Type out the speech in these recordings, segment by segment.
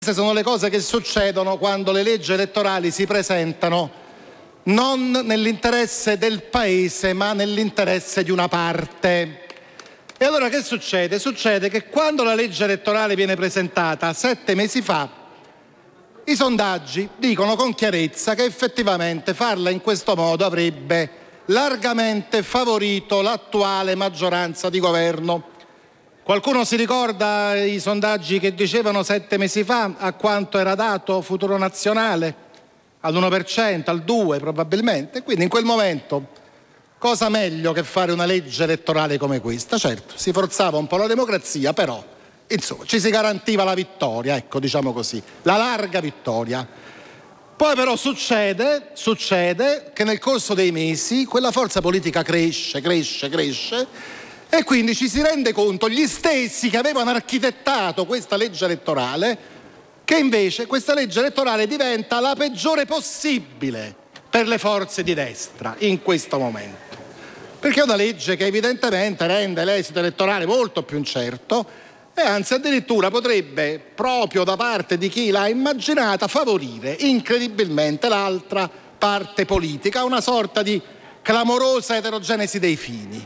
Queste sono le cose che succedono quando le leggi elettorali si presentano non nell'interesse del paese, ma nell'interesse di una parte. E allora che succede? Succede che quando la legge elettorale viene presentata 7 mesi fa, i sondaggi dicono con chiarezza che effettivamente farla in questo modo avrebbe largamente favorito l'attuale maggioranza di governo. Qualcuno si ricorda i sondaggi che dicevano 7 mesi fa a quanto era dato Futuro Nazionale? All'1%, al 2% probabilmente. Quindi in quel momento cosa meglio che fare una legge elettorale come questa? Certo, si forzava un po' la democrazia, però insomma ci si garantiva la vittoria, ecco, diciamo così, la larga vittoria. Poi però succede che nel corso dei mesi quella forza politica cresce e quindi ci si rende conto, gli stessi che avevano architettato questa legge elettorale, che invece questa legge elettorale diventa la peggiore possibile per le forze di destra in questo momento. Perché è una legge che evidentemente rende l'esito elettorale molto più incerto e anzi addirittura potrebbe, proprio da parte di chi l'ha immaginata, favorire incredibilmente l'altra parte politica, una sorta di clamorosa eterogenesi dei fini.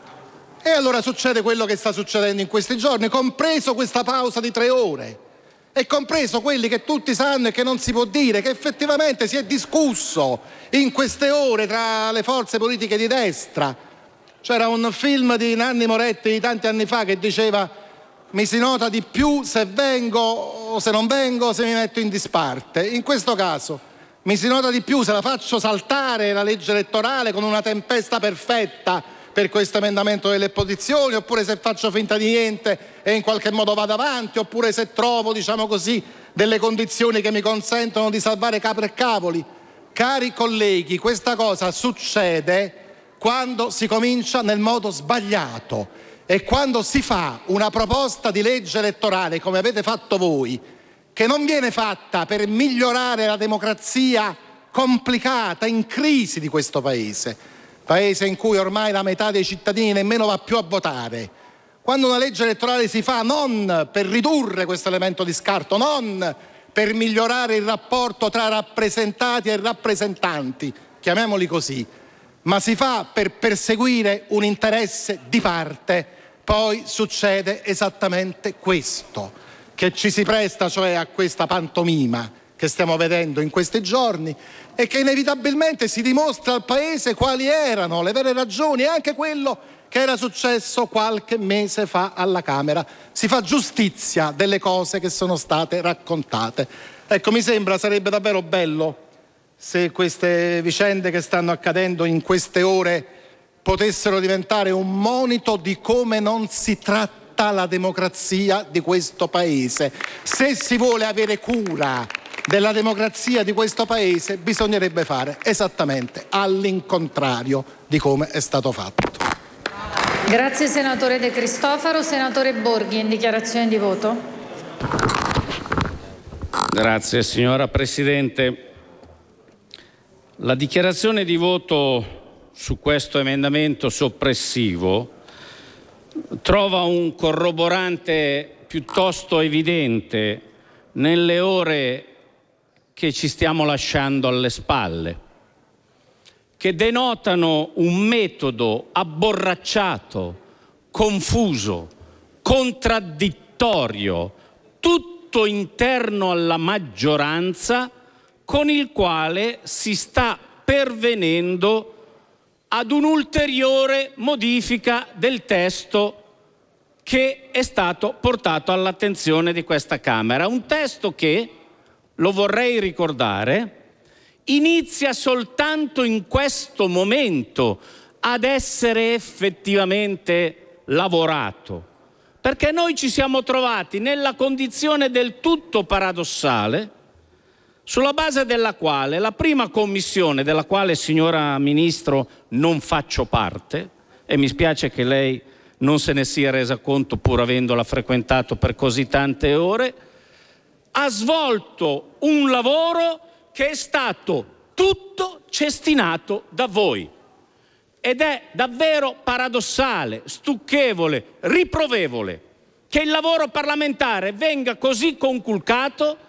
E allora succede quello che sta succedendo in questi giorni, compreso questa pausa di 3 ore e compreso quelli che tutti sanno e che non si può dire, che effettivamente si è discusso in queste ore tra le forze politiche di destra. C'era un film di Nanni Moretti di tanti anni fa che diceva: mi si nota di più se vengo o se non vengo, se mi metto in disparte. In questo caso mi si nota di più se la faccio saltare la legge elettorale con una tempesta perfetta per questo emendamento delle opposizioni, oppure se faccio finta di niente e in qualche modo vado avanti, oppure se trovo, diciamo così, delle condizioni che mi consentono di salvare capre e cavoli. Cari colleghi, questa cosa succede quando si comincia nel modo sbagliato e quando si fa una proposta di legge elettorale come avete fatto voi, che non viene fatta per migliorare la democrazia complicata, in crisi di questo paese in cui ormai la metà dei cittadini nemmeno va più a votare. Quando una legge elettorale si fa non per ridurre questo elemento di scarto, non per migliorare il rapporto tra rappresentati e rappresentanti, chiamiamoli così, ma si fa per perseguire un interesse di parte, poi succede esattamente questo, che ci si presta cioè a questa pantomima che stiamo vedendo in questi giorni e che inevitabilmente si dimostra al Paese quali erano le vere ragioni e anche quello che era successo qualche mese fa alla Camera. Si fa giustizia delle cose che sono state raccontate. Ecco, mi sembra sarebbe davvero bello se queste vicende che stanno accadendo in queste ore potessero diventare un monito di come non si tratta la democrazia di questo Paese. Se si vuole avere cura della democrazia di questo Paese bisognerebbe fare esattamente all'incontrario di come è stato fatto. Grazie senatore De Cristofaro. Senatore Borghi, in dichiarazione di voto. Grazie signora Presidente. La dichiarazione di voto su questo emendamento soppressivo trova un corroborante piuttosto evidente nelle ore che ci stiamo lasciando alle spalle, che denotano un metodo abborracciato, confuso, contraddittorio, tutto interno alla maggioranza, con il quale si sta pervenendo ad un'ulteriore modifica del testo che è stato portato all'attenzione di questa Camera. Un testo che, lo vorrei ricordare, inizia soltanto in questo momento ad essere effettivamente lavorato, perché noi ci siamo trovati nella condizione del tutto paradossale sulla base della quale la prima commissione, della quale, signora Ministro, non faccio parte, e mi spiace che lei non se ne sia resa conto pur avendola frequentato per così tante ore, ha svolto un lavoro che è stato tutto cestinato da voi. Ed è davvero paradossale, stucchevole, riprovevole che il lavoro parlamentare venga così conculcato